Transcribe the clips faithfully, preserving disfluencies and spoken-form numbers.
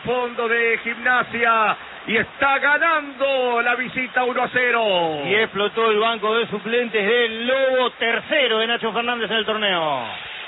fondo de Gimnasia y está ganando la visita uno a cero. Y explotó el banco de suplentes del Lobo, tercero de Nacho Fernández en el torneo.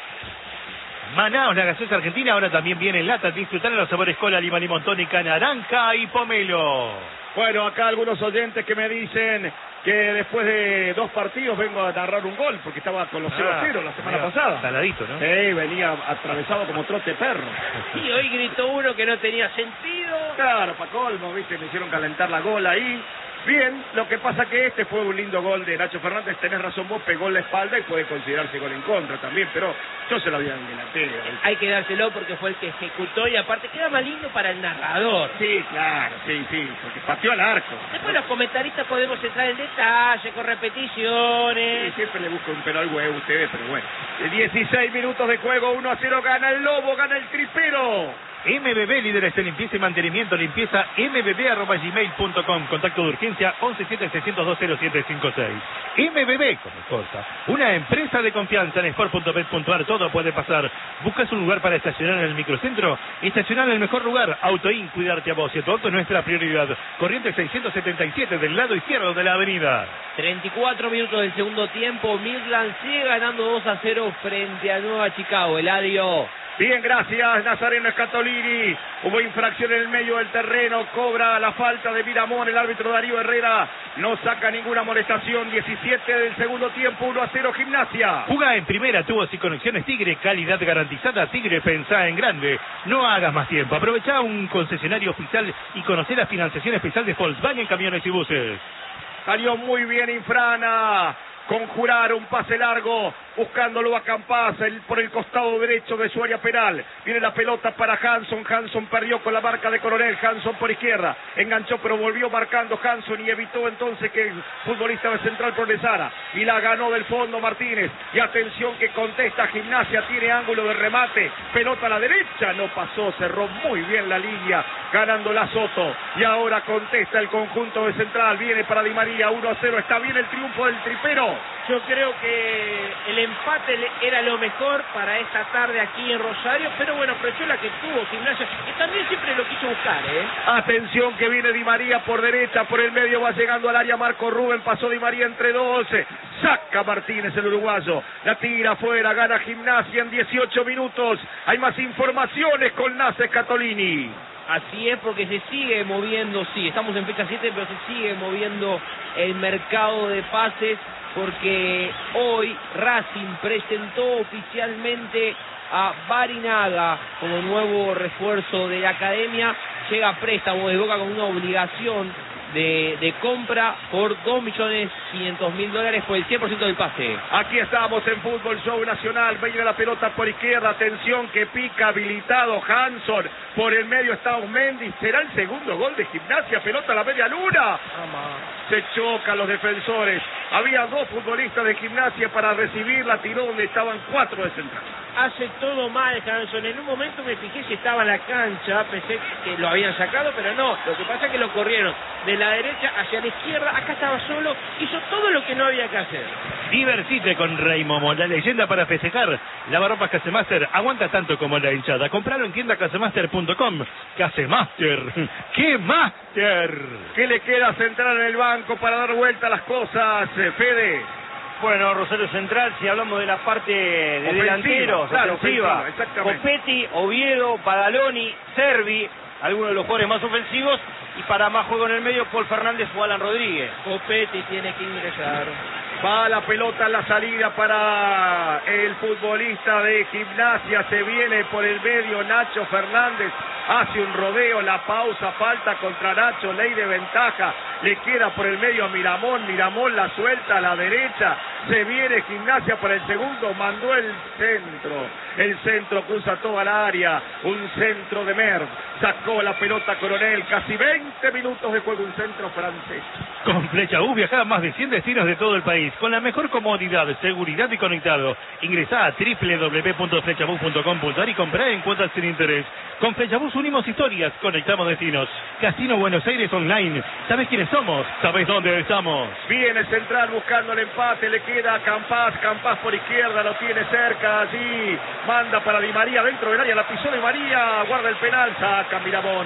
Manaos, la gaseosa argentina, ahora también viene en lata. Disfrutar de los sabores cola, lima, limón tónica, naranja y pomelo. Bueno, acá algunos oyentes que me dicen que después de dos partidos vengo a narrar un gol, porque estaba con los cero a cero la semana mira, pasada. Saladito, ¿no? Sí, venía atravesado como trote perro. Y hoy gritó uno que no tenía sentido. Claro, pa' colmo, viste, me hicieron calentar la gola ahí. Bien, lo que pasa que este fue un lindo gol de Nacho Fernández, tenés razón vos, pegó en la espalda y puede considerarse gol en contra también, pero yo se lo había en delantero. Hay que dárselo porque fue el que ejecutó y aparte queda más lindo para el narrador. Sí, claro, sí, sí, porque pateó al arco. Después los comentaristas podemos entrar en detalle, con repeticiones. Sí, siempre le busco un pelo al huevo a ustedes, pero bueno. dieciséis minutos de juego, uno a cero, gana el Lobo, gana el Tripero. M B B, líderes de limpieza y mantenimiento, limpieza m b b arroba gmail punto com, contacto de urgencia once siete seiscientos dos cero siete cinco seis. M B B, como corta, una empresa de confianza en sport punto bet punto ar, todo puede pasar. ¿Buscas un lugar para estacionar en el microcentro? Estacionar en el mejor lugar, Autoin, cuidarte a vos y a tu auto es nuestra prioridad. Corriente seiscientos setenta y siete del lado izquierdo de la avenida. treinta y cuatro minutos del segundo tiempo, Midland sigue ganando dos a cero frente a Nueva Chicago. Eladio. Bien, gracias, Nazareno Scatolini. Hubo infracción en el medio del terreno, cobra la falta de Miramón, el árbitro Darío Herrera no saca ninguna molestación. diecisiete del segundo tiempo, uno a cero Gimnasia. Juga en primera, tubos y conexiones Tigre, calidad garantizada. Tigre, pensá en grande. No hagas más tiempo, aprovechá un concesionario oficial y conocé la financiación especial de Volkswagen Camiones y Buses. Salió muy bien Infrana. Conjurar un pase largo, buscándolo a Campas el, por el costado derecho de su área penal. Viene la pelota para Hanson. Hanson perdió con la marca de Coronel. Hanson por izquierda. Enganchó, pero volvió marcando Hanson y evitó entonces que el futbolista de Central progresara. Y la ganó del fondo Martínez. Y atención que contesta Gimnasia. Tiene ángulo de remate. Pelota a la derecha. No pasó. Cerró muy bien la línea. Ganando la Soto. Y ahora contesta el conjunto de Central. Viene para Di María. uno a cero. Está bien el triunfo del Tripero. Yo creo que el empate era lo mejor para esta tarde aquí en Rosario, pero bueno, aprovechó la que tuvo Gimnasia, que también siempre lo quiso buscar, ¿eh? Atención que viene Di María por derecha, por el medio va llegando al área Marco Rubén, pasó Di María entre doce, saca Martínez el uruguayo, la tira afuera, gana Gimnasia en dieciocho minutos. Hay más informaciones con Nace Scatolini. Así es, porque se sigue moviendo, sí, estamos en fecha siete, pero se sigue moviendo el mercado de pases, porque hoy Racing presentó oficialmente a Barinaga como nuevo refuerzo de la academia. Llega a préstamo de Boca con una obligación de, de compra por dos millones quinientos mil dólares por el cien por ciento del pase. Aquí estamos en Fútbol Show Nacional. Viene la pelota por izquierda. Atención que pica habilitado Hanson. Por el medio está Osmendi. Será el segundo gol de Gimnasia. Pelota a la media luna. Se chocan los defensores. Había dos futbolistas de Gimnasia para recibir. La tiró donde estaban cuatro de Central. Hace todo mal Hanson. En un momento me fijé si estaba en la cancha. Pensé que lo habían sacado, pero no. Lo que pasa es que lo corrieron de la derecha hacia la izquierda. Acá estaba solo. Hizo todo lo que no había que hacer. Diversite con Rey Momo, la leyenda para festejar. Lavarropas Casemaster aguanta tanto como la hinchada. Compralo en tienda casemaster punto com. Casemaster, ¡qué máster! ¿Qué le queda a Central en el banco para dar vuelta a las cosas, Fede? Bueno, Rosario Central, si hablamos de la parte de Ofensiva, delanteros, claro, ofensiva, ofensiva, exactamente. Copetti, Oviedo, Padaloni, Servi, algunos de los jugadores más ofensivos, y para más juego en el medio, Paul Fernández o Alan Rodríguez. Copetti tiene que ingresar. Va la pelota en la salida para el futbolista de Gimnasia. Se viene por el medio Nacho Fernández. Hace un rodeo, la pausa, falta contra Nacho, ley de ventaja. Le queda por el medio a Miramón. Miramón la suelta a la derecha. Se viene Gimnasia para el segundo. Mandó el centro. El centro cruza toda la área. Un centro de Merv. Sacó la pelota Coronel. Casi veinte minutos de juego. Un centro francés. Con Flecha Bus viajá a más de cien destinos de todo el país, con la mejor comodidad, seguridad y conectado. Ingresá a doble u doble u doble u punto flechabus punto com punto ar y comprá en cuotas sin interés. Con Flechabus unimos historias, conectamos destinos. Casino Buenos Aires Online. ¿Sabés quiénes somos? ¿Sabés dónde estamos? Viene Central buscando el empate, le queda a Campas, Campas por izquierda, lo tiene cerca, allí manda para Di María dentro del área, la pisó Di María, guarda el penal, saca Miramón.